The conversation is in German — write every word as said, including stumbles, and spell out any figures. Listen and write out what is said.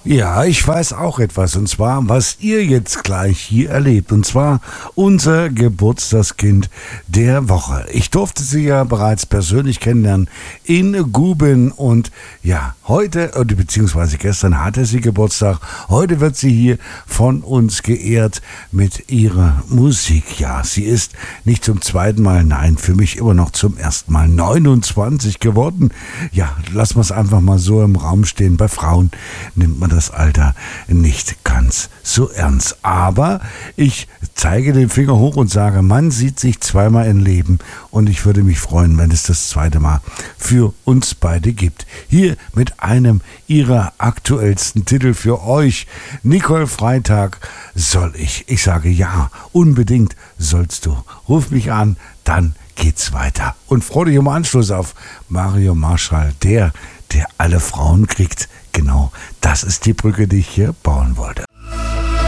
Ja, ich weiß auch etwas, und zwar, was ihr jetzt gleich hier erlebt, und zwar unser Geburtstagskind der Woche. Ich durfte sie ja bereits persönlich kennenlernen in Guben, und ja, heute, oder beziehungsweise gestern hatte sie Geburtstag, heute wird sie hier von uns geehrt mit ihrer Musik. Ja, sie ist nicht zum zweiten Mal, nein, für mich immer noch zum ersten Mal neunundzwanzig geworden. Ja, lassen wir es einfach mal so im Raum stehen. Bei Frauen nimmt man das Alter nicht ganz so ernst. Aber ich zeige den Finger hoch und sage, man sieht sich zweimal im Leben, und ich würde mich freuen, wenn es das zweite Mal für uns beide gibt. Hier mit einem ihrer aktuellsten Titel für euch. Nicole Freitag, soll ich? Ich sage ja, unbedingt sollst du. Ruf mich an, dann geht's weiter. Und freu dich im Anschluss auf Mario Marschall, der, der alle Frauen kriegt. Genau, das ist die Brücke, die ich hier bauen wollte.